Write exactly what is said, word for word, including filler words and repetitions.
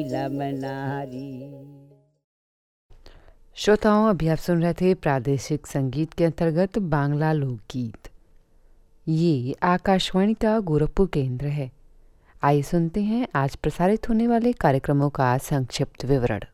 लमनारी। श्रोताओं, अभी आप सुन रहे थे प्रादेशिक संगीत के अंतर्गत बांग्ला लोकगीत। ये आकाशवाणी का गोरखपुर केंद्र है। आइए सुनते हैं आज प्रसारित होने वाले कार्यक्रमों का संक्षिप्त विवरण।